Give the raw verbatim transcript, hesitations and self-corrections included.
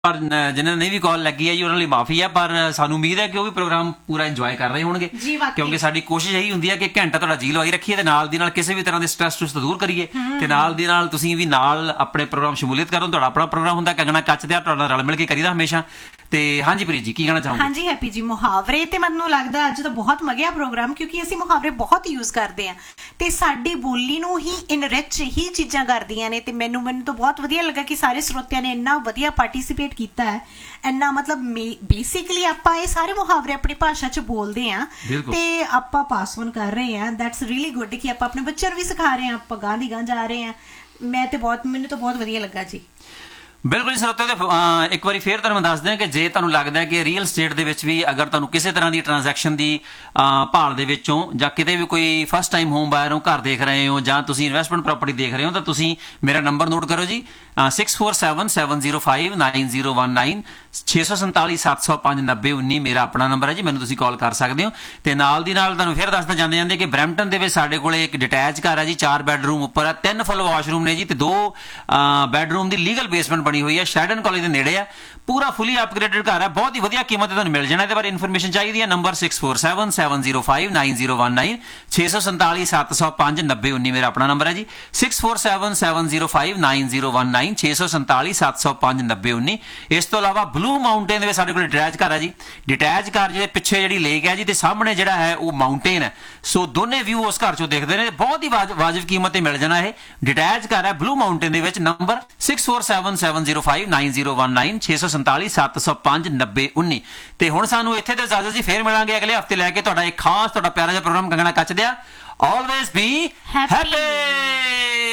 ਪਰ ਜਿਨ੍ਹਾਂ ਨਹੀਂ ਵੀ ਕਾਲ ਲੱਗੀ ਹੈ ਜੀ ਉਹਨਾਂ ਲਈ ਮਾਫੀ ਹੈ, ਪਰ ਸਾਨੂੰ ਉਮੀਦ ਹੈ ਕਿ ਉਹ ਵੀ ਪ੍ਰੋਗਰਾਮ ਪੂਰਾ ਇੰਜੋਏ ਕਰ ਰਹੇ ਹੋਣਗੇ, ਕਿਉਂਕਿ ਸਾਡੀ ਕੋਸ਼ਿਸ਼ ਇਹੀ ਹੁੰਦੀ ਹੈ ਕਿ ਘੰਟਾ ਤੁਹਾਡਾ ਜੀ ਲਵਾਈ ਰੱਖੀਏ ਤੇ ਨਾਲ ਦੀ ਨਾਲ ਕਿਸੇ ਵੀ ਤਰ੍ਹਾਂ ਦੇ ਸਟ੍ਰੈਸ ਟੂਸ ਤੋਂ ਦੂਰ ਕਰੀਏ ਤੇ ਨਾਲ ਦੀ ਨਾਲ ਤੁਸੀਂ ਵੀ ਨਾਲ ਆਪਣੇ ਪ੍ਰੋਗਰਾਮ ਸ਼ਮੂਲੀਅਤ ਕਰੋ। ਤੁਹਾਡਾ ਆਪਣਾ ਪ੍ਰੋਗਰਾਮ ਹੁੰਦਾ ਕੰਗਣਾ ਕੱਚ ਤੇ ਤੁਹਾਡਾ ਰਲ ਮਿਲ ਕੇ ਕਰੀਦਾ ਹਮੇਸ਼ਾ। ਤੇ ਹਾਂਜੀ ਪ੍ਰੀਤ ਜੀ ਕੀ ਕਹਿਣਾ ਚਾਹੋਗੇ? ਹਾਂਜੀ ਹੈਪੀ ਜੀ, ਮੁਹਾਵਰੇ ਤੇ ਮੈਨੂੰ ਲੱਗਦਾ ਅੱਜ ਤਾਂ ਬਹੁਤ ਮਗਿਆ ਪ੍ਰੋਗਰਾਮ, ਕਿਉਂਕਿ ਅਸੀਂ ਮੁਹਾਵਰੇ ਬਹੁਤ ਯੂਜ਼ ਕਰਦੇ ਹਾਂ ਤੇ ਸਾਡੀ ਬੋਲੀ ਨੂੰ ਹੀ ਇਨਰਿਚ ਹੀ ਚੀਜ਼ਾਂ ਕਰਦੀਆਂ ਨੇ। ਤੇ ਮੈਨੂੰ ਮੈਨੂੰ ਤਾਂ ਬਹੁਤ ਵਧੀਆ ਲੱਗਾ ਕਿ ਸਾਰੇ ਸਰੋਤਿਆਂ ਨੇ ਇੰਨਾ ਵਧੀਆ ਪਾਰਟਿਸਿਪੇਟ ਕੀਤਾ ਹੈ। ਇੰਨਾ ਮਤਲਬ ਬੇਸਿਕਲੀ ਆਪਾਂ ਇਹ ਸਾਰੇ ਮੁਹਾਵਰੇ ਆਪਣੀ ਭਾਸ਼ਾ 'ਚ ਬੋਲਦੇ ਹਾਂ ਤੇ ਆਪਾਂ ਪਾਸ ਔਨ ਕਰ ਰਹੇ ਹਾਂ। ਦੈਟਸ ਰੀਲੀ ਗੁੱਡ ਕਿ ਆਪਾਂ ਆਪਣੇ ਬੱਚਿਆਂ ਨੂੰ ਵੀ ਸਿਖਾ ਰਹੇ ਹਾਂ, ਆਪਾਂ ਗਾਂ ਦੀ ਗਾਂ ਜਾ ਰਹੇ ਹਾਂ। ਮੈਂ ਤੇ ਬਹੁਤ ਮੈਨੂੰ ਤਾਂ ਬਹੁਤ ਵਧੀਆ ਲੱਗਾ ਜੀ। ਬਿਲਕੁਲ ਸਰੋਤਿਓ, ਤੇ ਇੱਕ ਵਾਰੀ ਫੇਰ ਤੁਹਾਨੂੰ ਦੱਸ ਦਿਆਂ ਕਿ ਜੇ ਤੁਹਾਨੂੰ ਲੱਗਦਾ ਕਿ ਰੀਅਲ ਸਟੇਟ ਦੇ ਵਿੱਚ ਵੀ ਅਗਰ ਤੁਹਾਨੂੰ ਕਿਸੇ ਤਰ੍ਹਾਂ ਦੀ ਟ੍ਰਾਂਜੈਕਸ਼ਨ ਦੀ ਭਾਲ ਦੇ ਵਿੱਚੋਂ ਜਾਂ ਕਿਤੇ ਵੀ ਕੋਈ ਫਸਟ ਟਾਈਮ ਹੋਮ ਬਾਇਰ ਹੋ, ਘਰ ਦੇਖ ਰਹੇ ਹੋ ਜਾਂ ਤੁਸੀਂ ਇਨਵੈਸਟਮੈਂਟ ਪ੍ਰਾਪਰਟੀ ਦੇਖ ਰਹੇ ਹੋ, ਤਾਂ ਤੁਸੀਂ ਮੇਰਾ ਨੰਬਰ ਨੋਟ ਕਰੋ ਜੀ, six four seven seven zero five nine zero one nine ਛੇ ਸੌ ਸੰਤਾਲੀ ਸੱਤ ਸੌ ਪੰਜ ਨੱਬੇ ਉੱਨੀ ਮੇਰਾ ਆਪਣਾ ਨੰਬਰ ਹੈ ਜੀ, ਮੈਨੂੰ ਤੁਸੀਂ ਕਾਲ ਕਰ ਸਕਦੇ ਹੋ। ਤੇ ਨਾਲ ਦੀ ਨਾਲ ਤੁਹਾਨੂੰ ਫਿਰ ਦੱਸਣਾ ਜਾਂਦੇ ਜਾਂਦੇ ਕਿ ਬਰੈਂਪਟਨ ਦੇ ਵਿੱਚ ਸਾਡੇ ਕੋਲ ਇੱਕ ਡਿਟੈਚ ਘਰ ਹੈ ਜੀ, ਚਾਰ ਬੈਡਰੂਮ ਉੱਪਰ ਹੈ, ਤਿੰਨ ਫੁੱਲ ਵਾਸ਼ਰੂਮ ਨੇ ਜੀ ਤੇ ਦੋ ਬੈਡਰੂਮ ਦੀ ਲੀਗਲ ਬੇਸਮੈਂਟ ਬਣੀ ਹੋਈ ਹੈ, ਸ਼ੈਡਨ ਕਾਲਜ ਦੇ ਨੇੜੇ ਆ, ਪੂਰਾ ਫੁੱਲੀ ਅਪਗ੍ਰੇਡਡ ਘਰ ਹੈ, ਬਹੁਤ ਹੀ ਵਧੀਆ ਕੀਮਤ ਤੇ ਤੁਹਾਨੂੰ ਮਿਲ ਜਾਣਾ। ਇਹਦੇ ਬਾਰੇ ਇਨਫੋਰਮੇਸ਼ਨ ਚਾਹੀਦੀ ਹੈ, number six four seven seven zero five nine zero one nine ਛੇ ਸੌ ਸੰਤਾਲੀ ਸੱਤ ਸੌ ਪੰਜ ਨੱਬੇ ਉੱਨੀ ਮੇਰਾ ਆਪਣਾ ਨੰਬਰ ਹੈ ਜੀ, six four seven seven zero five nine zero one nine ਛੇ ਸੌ ਸੰਤਾਲੀ ਸੱਤ ਸੌ ਪੰਜ ਨੱਬੇ ਉੱਨੀ। ਇਸ ਤੋਂ ਇਲਾਵਾ ਬਲੂ ਮਾਊਂਟੇਨ ਦੇ ਵਿੱਚ ਸਾਡੇ ਕੋਲ ਡਿਟੈਚ ਘਰ ਹੈ ਜੀ, ਡਿਟੈਚ ਘਰ ਜਿਹਦੇ ਪਿੱਛੇ ਜਿਹੜੀ ਲੇਕ ਹੈ ਜੀ ਤੇ ਸਾਹਮਣੇ ਜਿਹੜਾ ਹੈ ਉਹ ਮਾਊਂਟੇਨ ਹੈ, ਸੋ ਦੋਨੇ ਵਿਊ ਉਸ ਘਰ ਚੋਂ ਦੇਖਦੇ ਨੇ, ਬਹੁਤ ਹੀ ਵਾਜਿਬ ਕੀਮਤ ਤੇ ਮਿਲ ਜਾਣਾ। ਇਹ ਡਿਟੈਚ ਘਰ ਹੈ ਬਲੂ ਮਾਊਂਟੇਨ ਦੇ ਵਿੱਚ, number six four seven seven zero five nine zero one nine ਛੇ ਸੌ ਸੰਤਾਲੀ ਸੱਤ ਸੌ ਪੰਜ ਨੱਬੇ ਉੱਨੀ। ਤੇ ਹੁਣ ਸਾਨੂੰ ਇੱਥੇ ਤੇ ਇਜਾਜ਼ਤ ਜੀ, ਫੇਰ ਮਿਲਾਂਗੇ ਅਗਲੇ ਹਫਤੇ ਲੈ ਕੇ ਤੁਹਾਡਾ ਇੱਕ ਖਾਸ ਤੁਹਾਡਾ ਪਿਆਰਾ ਜਿਹਾ ਪ੍ਰੋਗਰਾਮ ਕੰਗਣਾ ਕੱਚ ਦਿਆ। Always be happy.